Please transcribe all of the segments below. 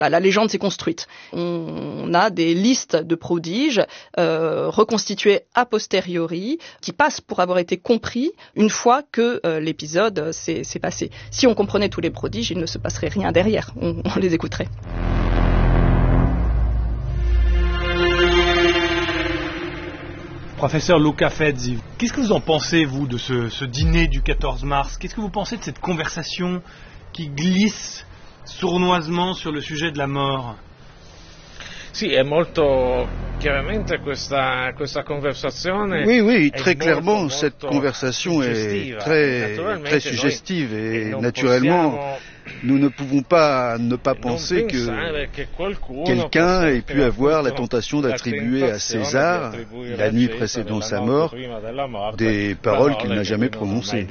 La légende s'est construite. On a des listes de prodiges reconstituées a posteriori qui passent pour avoir été compris une fois que l'épisode s'est passé. Si on comprenait tous les prodiges, il ne se passerait rien derrière. On les écouterait. Professeur Luca Fezzi, qu'est-ce que vous en pensez, vous, de ce dîner du 14 mars? Qu'est-ce que vous pensez de cette conversation qui glisse sournoisement sur le sujet de la mort? Oui, très clairement, cette conversation est très suggestive et naturellement, nous ne pouvons pas ne pas penser que quelqu'un ait pu avoir la tentation d'attribuer à César, la nuit précédant sa mort, des paroles qu'il n'a jamais prononcées.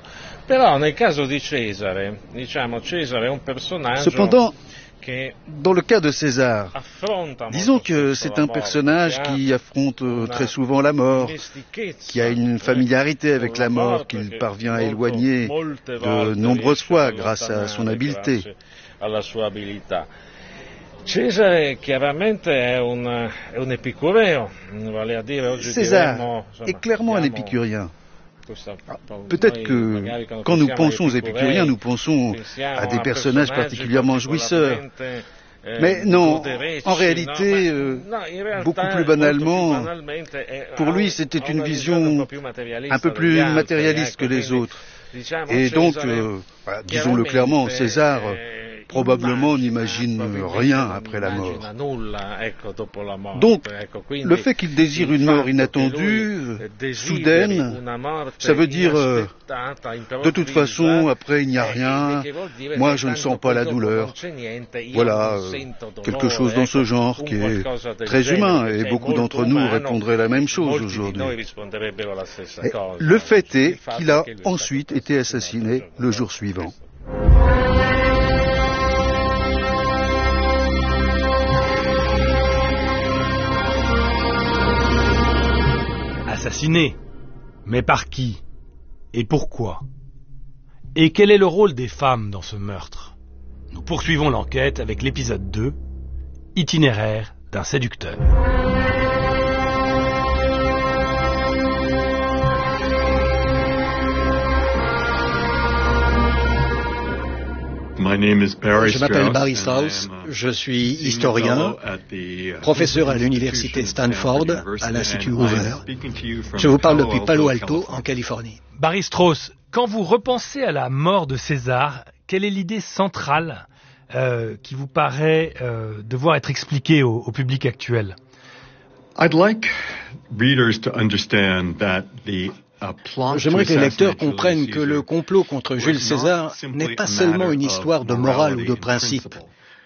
Cependant, dans le cas de César, disons que c'est un personnage qui affronte très souvent la mort, qui a une familiarité avec la mort qu'il parvient à éloigner de nombreuses fois grâce à son habileté. César est clairement un épicurien. Peut-être que quand nous pensons aux épicuriens, nous pensons à des personnages particulièrement jouisseurs. Mais non, en réalité, beaucoup plus banalement, pour lui c'était une vision un peu plus matérialiste que les autres. Et donc, disons-le clairement, César probablement n'imagine rien après la mort. Donc, le fait qu'il désire une mort inattendue, soudaine, ça veut dire de toute façon, après il n'y a rien, moi je ne sens pas la douleur. Voilà, quelque chose dans ce genre qui est très humain et beaucoup d'entre nous répondraient la même chose aujourd'hui. Le fait est qu'il a ensuite été assassiné le jour suivant. Assassiné. Mais par qui? Et pourquoi? Et quel est le rôle des femmes dans ce meurtre? Nous poursuivons l'enquête avec l'épisode 2, Itinéraire d'un séducteur. Je m'appelle Barry Strauss, je suis historien, professeur à l'université Stanford, à l'Institut Hoover. Je vous parle depuis Palo Alto, en Californie. Barry Strauss, quand vous repensez à la mort de César, quelle est l'idée centrale qui vous paraît devoir être expliquée au public actuel? J'aimerais que les lecteurs comprennent que le complot contre Jules César n'est pas seulement une histoire de morale ou de principe.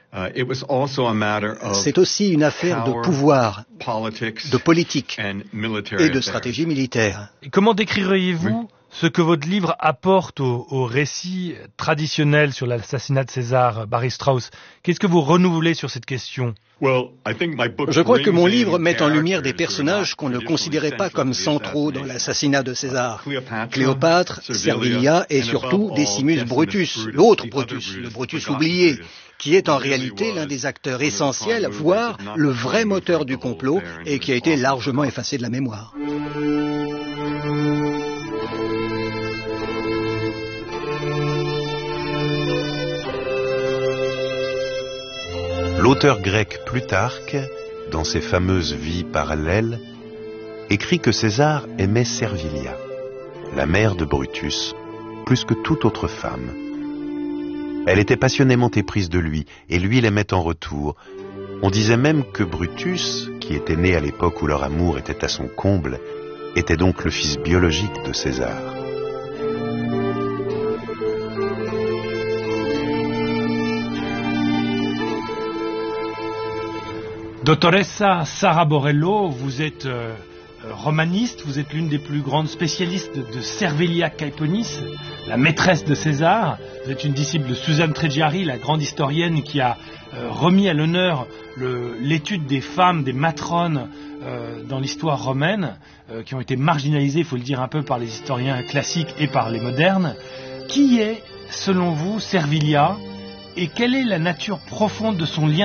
C'est aussi une affaire de pouvoir, de politique et de stratégie militaire. Et comment décririez-vous ce que votre livre apporte au récit traditionnel sur l'assassinat de César, Barry Strauss? Qu'est-ce que vous renouvelez sur cette question? Je crois que mon livre met en lumière des personnages qu'on ne considérait pas comme centraux dans l'assassinat de César. Cléopâtre, Servilia et surtout Decimus Brutus, l'autre Brutus, le Brutus oublié, qui est en réalité l'un des acteurs essentiels, voire le vrai moteur du complot et qui a été largement effacé de la mémoire. L'auteur grec Plutarque, dans ses fameuses vies parallèles, écrit que César aimait Servilia, la mère de Brutus, plus que toute autre femme. Elle était passionnément éprise de lui, et lui l'aimait en retour. On disait même que Brutus, qui était né à l'époque où leur amour était à son comble, était donc le fils biologique de César. Dottoressa Sara Borello, vous êtes romaniste, vous êtes l'une des plus grandes spécialistes de Servilia Caeponis, la maîtresse de César. Vous êtes une disciple de Suzanne Treggiari, la grande historienne qui a remis à l'honneur l'étude des femmes, des matrones dans l'histoire romaine, qui ont été marginalisées, il faut le dire un peu, par les historiens classiques et par les modernes. Qui est, selon vous, Servilia, et quelle est la nature profonde de son lien